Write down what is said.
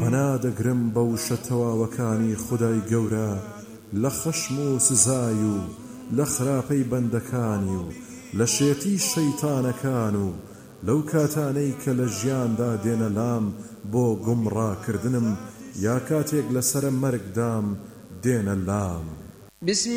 پەنادەگرم بە وشە تەواوەکانی خودای گەورە لە خەشم و سزای و لە خراپەی بەندەکانی و لە شێتی شەیتانەکان و لەو کاتانەی کە لە ژیاندا دێنە لام بۆ گومڕاکردنم یا کاتێک لەسرە مەرگدام دێنە لام.